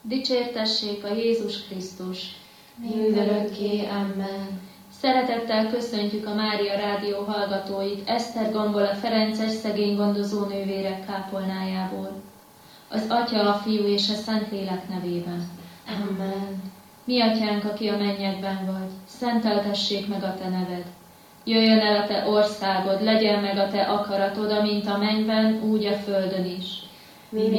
Dicsértessék a Jézus Krisztus! Mindörökké, amen. Szeretettel köszöntjük a Mária Rádió hallgatóit Eszter Gombola Ferences szegény gondozó nővérek kápolnájából. Az Atya, a Fiú és a Szentlélek nevében. Amen. Mi Atyánk, aki a mennyekben vagy, szenteltessék meg a Te neved. Jöjjön el a Te országod, legyen meg a Te akaratod, amint a mennyben, úgy a földön is.